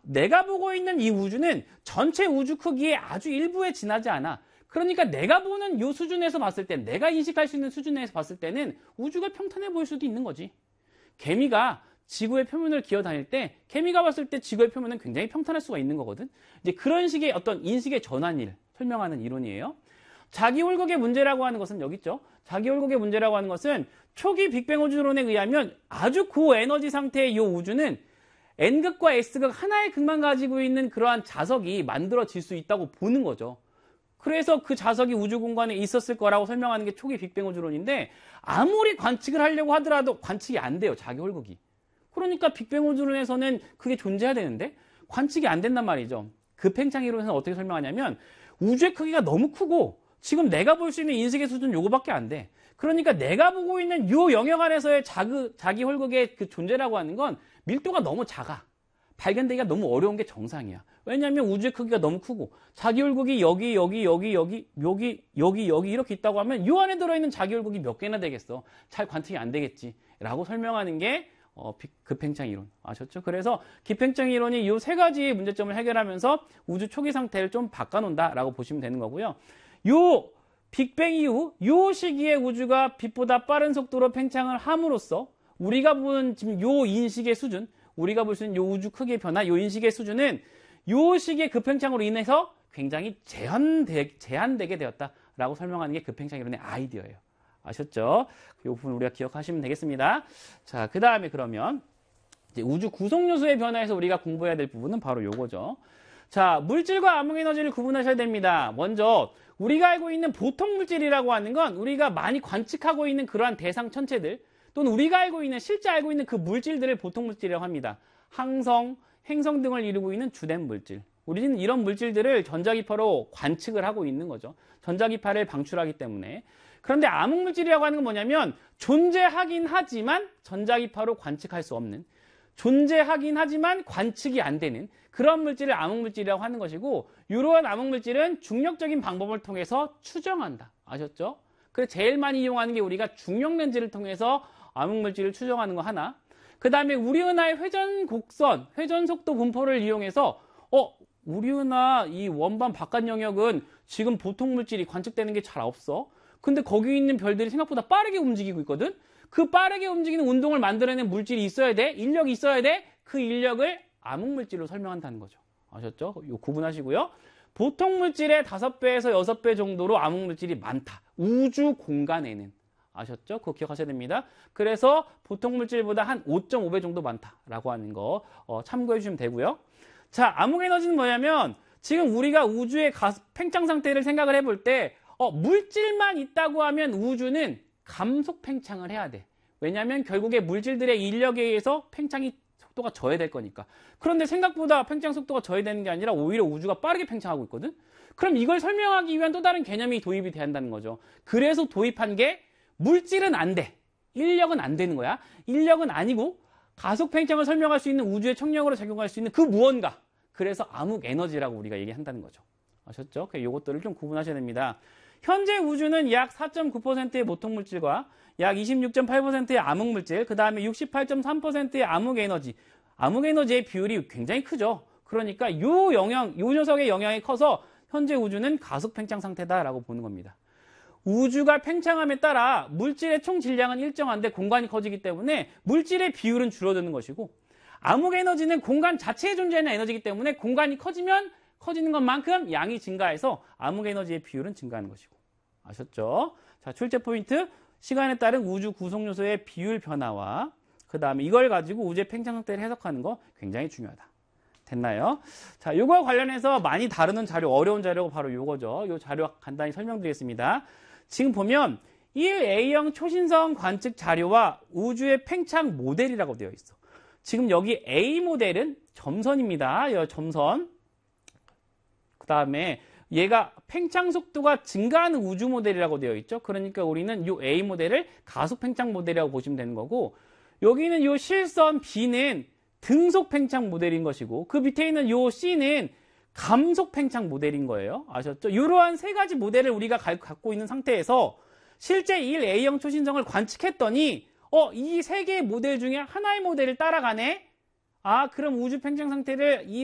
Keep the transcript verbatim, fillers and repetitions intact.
내가 보고 있는 이 우주는 전체 우주 크기의 아주 일부에 지나지 않아. 그러니까 내가 보는 이 수준에서 봤을 때, 내가 인식할 수 있는 수준에서 봤을 때는 우주가 평탄해 보일 수도 있는 거지. 개미가 지구의 표면을 기어 다닐 때, 개미가 봤을 때 지구의 표면은 굉장히 평탄할 수가 있는 거거든. 이제 그런 식의 어떤 인식의 전환을 설명하는 이론이에요. 자기 홀극의 문제라고 하는 것은 여기 있죠. 자기 홀극의 문제라고 하는 것은 초기 빅뱅 우주론에 의하면 아주 고에너지 상태의 이 우주는 N극과 S극 하나의 극만 가지고 있는 그러한 자석이 만들어질 수 있다고 보는 거죠. 그래서 그 자석이 우주 공간에 있었을 거라고 설명하는 게 초기 빅뱅 우주론인데, 아무리 관측을 하려고 하더라도 관측이 안 돼요, 자기 홀극이. 그러니까 빅뱅 우주론에서는 그게 존재해야 되는데 관측이 안 된단 말이죠. 급팽창 이론에서는 어떻게 설명하냐면, 우주의 크기가 너무 크고 지금 내가 볼 수 있는 인식의 수준은 요거밖에 안 돼. 그러니까 내가 보고 있는 요 영역 안에서의 자기, 자기 홀극의 그 존재라고 하는 건 밀도가 너무 작아. 발견되기가 너무 어려운 게 정상이야. 왜냐하면 우주의 크기가 너무 크고 자기 홀극이 여기 여기 여기 여기 여기 여기 여기 이렇게 있다고 하면 이 안에 들어있는 자기 홀극이 몇 개나 되겠어. 잘 관측이 안 되겠지 라고 설명하는 게 어, 급팽창 이론. 아셨죠? 그래서 급팽창 이론이 이 세 가지의 문제점을 해결하면서 우주 초기 상태를 좀 바꿔놓는다 라고 보시면 되는 거고요. 요 빅뱅 이후 요 시기에 우주가 빛보다 빠른 속도로 팽창을 함으로써 우리가 보는 지금 요 인식의 수준, 우리가 볼 수 있는 요 우주 크기의 변화, 요 인식의 수준은 요 시기의 급팽창으로 인해서 굉장히 제한되, 제한되게 되었다라고 설명하는 게 급팽창 이론의 아이디어예요. 아셨죠? 이 부분 우리가 기억하시면 되겠습니다. 자, 그 다음에 그러면 이제 우주 구성 요소의 변화에서 우리가 공부해야 될 부분은 바로 요거죠. 자, 물질과 암흑 에너지를 구분하셔야 됩니다. 먼저 우리가 알고 있는 보통 물질이라고 하는 건 우리가 많이 관측하고 있는 그러한 대상 천체들, 또는 우리가 알고 있는, 실제 알고 있는 그 물질들을 보통 물질이라고 합니다. 항성, 행성 등을 이루고 있는 주된 물질. 우리는 이런 물질들을 전자기파로 관측을 하고 있는 거죠. 전자기파를 방출하기 때문에. 그런데 암흑물질이라고 하는 건 뭐냐면 존재하긴 하지만 전자기파로 관측할 수 없는, 존재하긴 하지만 관측이 안 되는 그런 물질을 암흑물질이라고 하는 것이고, 이러한 암흑물질은 중력적인 방법을 통해서 추정한다. 아셨죠? 그래서 제일 많이 이용하는 게 우리가 중력렌즈를 통해서 암흑물질을 추정하는 거 하나. 그 다음에 우리 은하의 회전 곡선, 회전 속도 분포를 이용해서 어 우리 은하 이 원반 바깥 영역은 지금 보통 물질이 관측되는 게 잘 없어. 근데 거기 있는 별들이 생각보다 빠르게 움직이고 있거든. 그 빠르게 움직이는 운동을 만들어내는 물질이 있어야 돼. 인력이 있어야 돼. 그 인력을 암흑물질로 설명한다는 거죠. 아셨죠? 요 구분하시고요. 보통 물질의 다섯 배에서 여섯 배 정도로 암흑물질이 많다. 우주 공간에는. 아셨죠? 그거 기억하셔야 됩니다. 그래서 보통 물질보다 한 오 점 오 배 정도 많다라고 하는 거 어, 참고해 주시면 되고요. 자, 암흑 에너지는 뭐냐면 지금 우리가 우주의 가스, 팽창 상태를 생각을 해볼 때 어, 물질만 있다고 하면 우주는 감속 팽창을 해야 돼. 왜냐하면 결국에 물질들의 인력에 의해서 팽창이 속도가 저해될 거니까. 그런데 생각보다 팽창 속도가 저해되는 게 아니라 오히려 우주가 빠르게 팽창하고 있거든. 그럼 이걸 설명하기 위한 또 다른 개념이 도입이 돼야 한다는 거죠. 그래서 도입한 게 물질은 안 돼. 인력은 안 되는 거야. 인력은 아니고 가속 팽창을 설명할 수 있는 우주의 청력으로 작용할 수 있는 그 무언가. 그래서 암흑 에너지라고 우리가 얘기한다는 거죠. 아셨죠? 이것들을 좀 구분하셔야 됩니다. 현재 우주는 약 사 점 구 퍼센트의 보통 물질과 약 이십육 점 팔 퍼센트의 암흑 물질, 그 다음에 육십팔 점 삼 퍼센트의 암흑 에너지. 암흑 에너지의 비율이 굉장히 크죠. 그러니까 요 영향, 요 녀석의 영향이 커서 현재 우주는 가속 팽창 상태다라고 보는 겁니다. 우주가 팽창함에 따라 물질의 총 질량은 일정한데 공간이 커지기 때문에 물질의 비율은 줄어드는 것이고, 암흑 에너지는 공간 자체에 존재하는 에너지이기 때문에 공간이 커지면 커지는 것만큼 양이 증가해서 암흑 에너지의 비율은 증가하는 것이고. 아셨죠? 자, 출제 포인트. 시간에 따른 우주 구성 요소의 비율 변화와 그 다음에 이걸 가지고 우주의 팽창 상태를 해석하는 거 굉장히 중요하다. 됐나요? 자, 이거와 관련해서 많이 다루는 자료, 어려운 자료가 바로 이거죠. 이 자료 간단히 설명드리겠습니다. 지금 보면 일 에이형 초신성 관측 자료와 우주의 팽창 모델이라고 되어 있어. 지금 여기 A 모델은 점선입니다. 이 점선. 그 다음에 얘가 팽창 속도가 증가하는 우주 모델이라고 되어 있죠. 그러니까 우리는 이 A 모델을 가속 팽창 모델이라고 보시면 되는 거고, 여기는 이 실선 B는 등속 팽창 모델인 것이고, 그 밑에 있는 이 C는 감속 팽창 모델인 거예요. 아셨죠? 이러한 세 가지 모델을 우리가 갖고 있는 상태에서 실제 일 에이형 초신성을 관측했더니 어, 이 세 개의 모델 중에 하나의 모델을 따라가네? 아, 그럼 우주 팽창 상태를 이